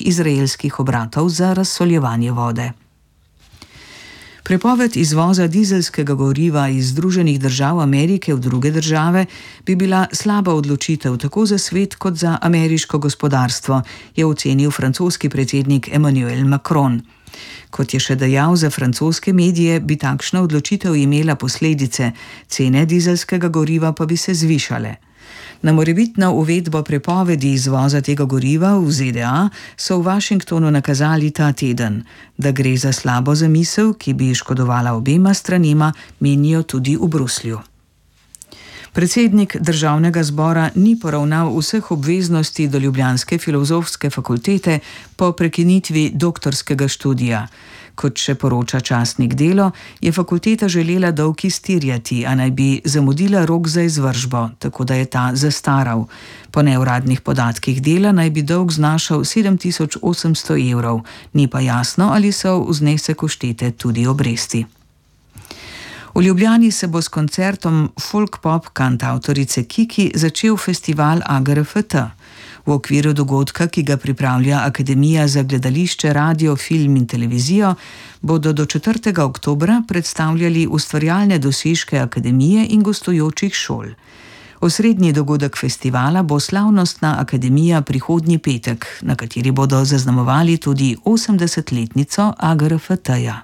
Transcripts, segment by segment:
izraelskih obratov za razsoljevanje vode. Prepoved izvoza dizelskega goriva iz Združenih držav Amerike v druge države bi bila slaba odločitev tako za svet kot za ameriško gospodarstvo, je ocenil francoski predsednik Emmanuel Macron. Kot je še dejal, za francoske medije bi takšna odločitev imela posledice, cene dizelskega goriva pa bi se zvišale. Na morebitno uvedbo prepovedi izvoza tega goriva v ZDA so v Washingtonu nakazali ta teden. Da gre za slabo zamisel, ki bi škodovala obema stranema, menijo tudi v Bruslju. Predsednik državnega zbora ni poravnal vseh obveznosti do ljubljanske filozofske fakultete po prekinitvi doktorskega študija. Kot še poroča časnik Delo, je fakulteta želela dolg izterjati, a naj bi zamudila rok za izvršbo, tako da je ta zastaral. Po neuradnih podatkih Dela naj bi dolg znašal 7.800 evrov, ni pa jasno, ali so v znesek vštete tudi obresti. V Ljubljani se bo s koncertom folk-pop kantavtorice Kiki začel festival AGRFT. V okviru dogodka, ki ga pripravlja Akademija za gledališče, radio, film in televizijo, bodo do 4. oktobra predstavljali ustvarjalne dosežke akademije in gostujočih šol. Osrednji dogodek festivala bo slavnostna akademija prihodnji petek, na kateri bodo zaznamovali tudi 80-letnico AGRFT-ja.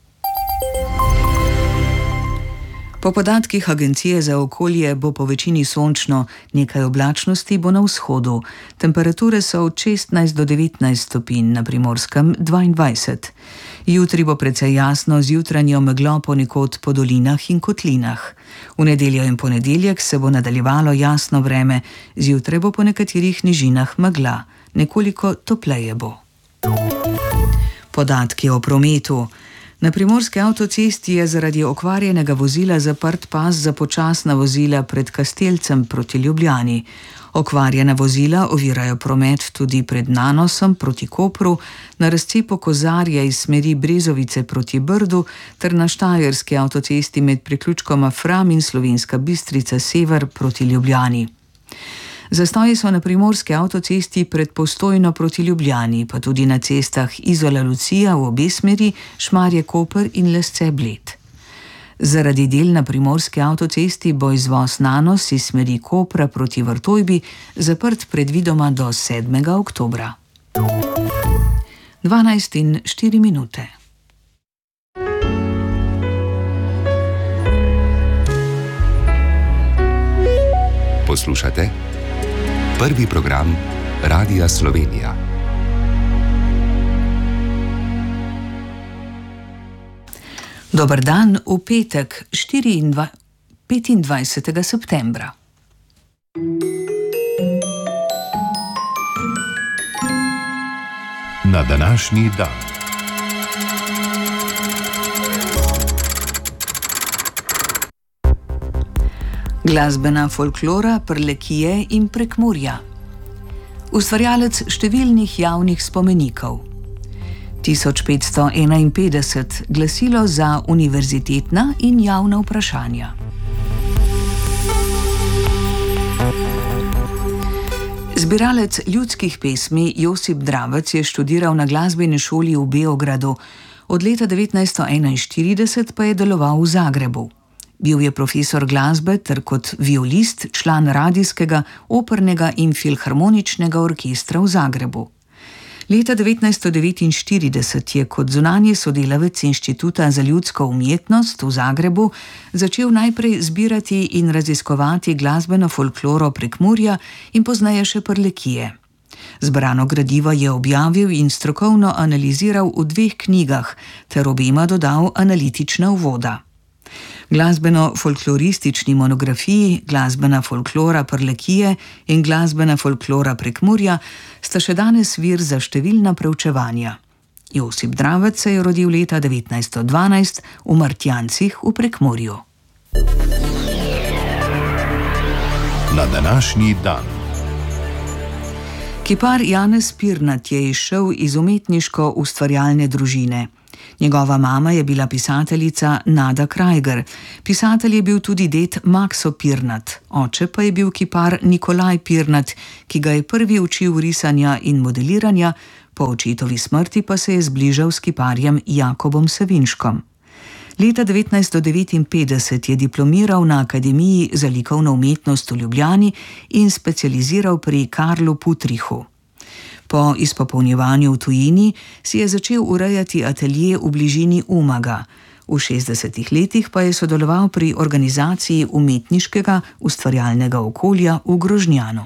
Po podatkih Agencije za okolje bo po večini sončno, nekaj oblačnosti bo na vzhodu. Temperature so od 16 do 19 stopinj, na Primorskem 22. Jutri bo precej jasno z jutranjo meglo ponekod po dolinah in kotlinah. V nedeljo in ponedeljek se bo nadaljevalo jasno vreme, zjutraj bo po nekaterih nižinah megla, nekoliko topleje bo. Podatki o prometu. Na primorski avtocesti je zaradi okvarjenega vozila zaprt pas za počasna vozila pred Kastelcem proti Ljubljani. Okvarjena vozila ovirajo promet tudi pred Nanosom proti Kopru, na razcepu Kozarja iz smeri Brezovice proti Brdu ter na štajerski avtocesti med priključkoma Fram in Slovenska Bistrica sever proti Ljubljani. Zastoji so na primorski avtocesti pred Postojno proti Ljubljani, pa tudi na cestah Izola-Lucija v obe smeri, Šmarje-Koper in Lesce-Bled. Zaradi del na primorski avtocesti bo izvoz Nanos iz smeri Kopra proti Vrtojbi zaprt predvidoma do 7. oktobra. 12:04. Poslušate prvi program Radia Slovenija. Dober dan v petek, 25. septembra. Na današnji dan. Glasbena folklora Prlekije in Prekmurja. Ustvarjalec številnih javnih spomenikov. 1551 glasilo za univerzitetna in javna vprašanja. Zbiralec ljudskih pesmi Josip Dravec je študiral na glasbeni šoli v Beogradu, od leta 1941 pa je deloval v Zagrebu. Bil je profesor glasbe ter kot violist član radijskega, opernega in filharmoničnega orkestra v Zagrebu. Leta 1949 je kot zunanji sodelavec Inštituta za ljudsko umetnost v Zagrebu začel najprej zbirati in raziskovati glasbeno folkloro Prekmurja in pozneje še Prlekije. Zbrano gradivo je objavil in strokovno analiziral v 2 knjigah ter obema dodal analitična uvoda. Glasbeno-folkloristični monografiji Glasbena folklora Prlekije in Glasbena folklora Prekmurja sta še danes vir za številna preučevanja. Josip Dravec se je rodil leta 1912 v Martjancih v Prekmurju. Na današnji dan. Kipar Janez Pirnat je izšel iz umetniško-ustvarjalne družine. Njegova mama je bila pisateljica Nada Krajger. Pisatelj je bil tudi ded Makso Pirnat, oče pa je bil kipar Nikolaj Pirnat, ki ga je prvi učil risanja in modeliranja, Po očetovi smrti pa se je zbližal s kiparjem Jakobom Savinškom. Leta 1959 je diplomiral na Akademiji za likovno umetnost v Ljubljani in specializiral pri Karlu Putrichu. Po izpopolnjevanju v tujini si je začel urejati atelje v bližini Umaga. V 60-ih letih pa je sodeloval pri organizaciji umetniškega ustvarjalnega okolja v Grožnjanu.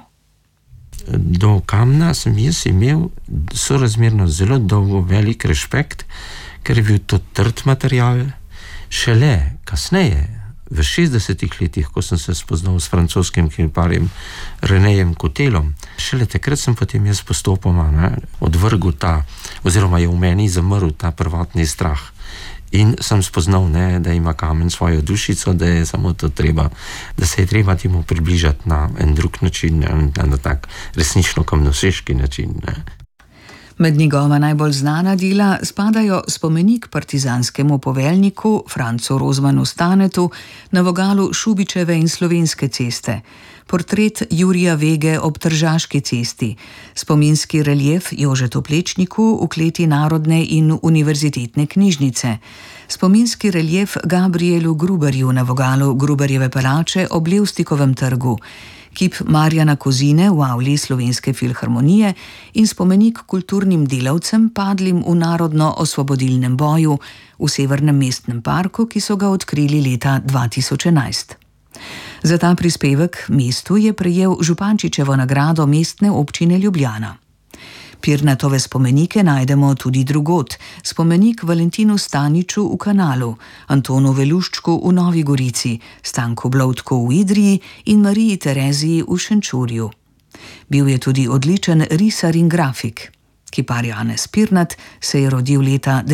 Do kamna sem jaz imel sorazmerno zelo dolgo velik respekt, ker je bil to trd material. Šele kasneje, v 60-ih letih, ko sem se spoznal s francoskim kiparjem Renéjem Cotelom, šele takrat sem potem jaz postopoma odvrgel oziroma je v meni zamrl ta prvotni strah. In sem spoznal, da ima kamen svojo dušico, da je samo to treba, da se je treba temu približati na en drug način, na tak resnično kamnoseški način. Med njegova najbolj znana dela spadajo spomenik partizanskemu poveljniku Francu Rozmanu Stanetu na vogalu Šubičeve in Slovenske ceste, portret Jurija Vege ob Tržaški cesti, spominski relief Jožetu Plečniku v kleti Narodne in univerzitetne knjižnice, spominski relief Gabrielu Gruberju na vogalu Gruberjeve palače ob Levstikovem trgu, kip Marjana Kozine v avli Slovenske filharmonije in spomenik kulturnim delavcem padlim v narodno-osvobodilnem boju v Severnem mestnem parku, ki so ga odkrili leta 2011. Za ta prispevek mestu je prejel Župančičevo nagrado Mestne občine Ljubljana. Pirnatove spomenike najdemo tudi drugod, spomenik Valentinu Staniču v Kanalu, Antonu Veluščku v Novi Gorici, Stanku Blovtku v Idriji in Mariji Tereziji v Šenčurju. Bil je tudi odličen risar in grafik. Kipar Janez Pirnat se je rodil leta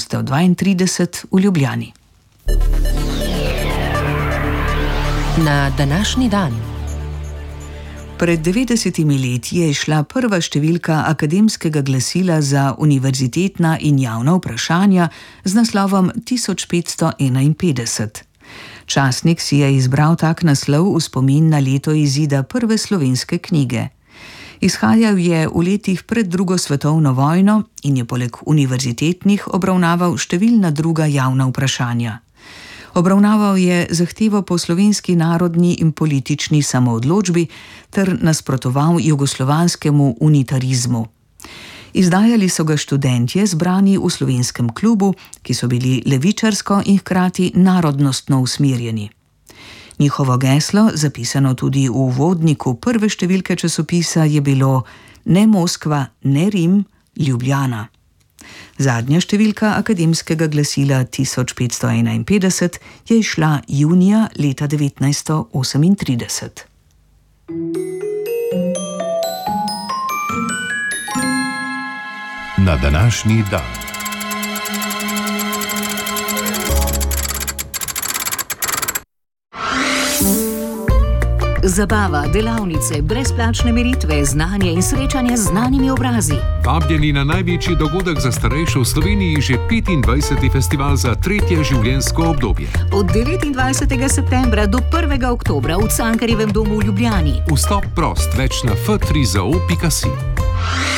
1932 v Ljubljani. Na današnji dan. Pred 90 leti je izšla prva številka akademskega glasila za univerzitetna in javna vprašanja z naslovom 1551. Časnik si je izbral tak naslov v spomin na leto izida prve slovenske knjige. Izhajal je v letih pred drugo svetovno vojno in je poleg univerzitetnih obravnaval številna druga javna vprašanja. Obravnaval je zahtevo po slovenski narodni in politični samoodločbi ter nasprotoval jugoslovanskemu unitarizmu. Izdajali so ga študentje zbrani v slovenskem klubu, ki so bili levičarsko in hkrati narodnostno usmerjeni. Njihovo geslo, zapisano tudi v uvodniku prve številke časopisa, je bilo ne Moskva, ne Rim, Ljubljana. Zadnja številka akademskega glasila 1551 je izšla junija leta 1938. Na današnji dan. Zabava, delavnice, brezplačne meritve, znanje in srečanje z znanimi obrazi. Vabljeni na največji dogodek za starejše v Sloveniji, že 25. festival za tretje življenjsko obdobje. Od 29. septembra do 1. oktobra v Cankarjevem domu v Ljubljani. Vstop prost, več na f3zo.si.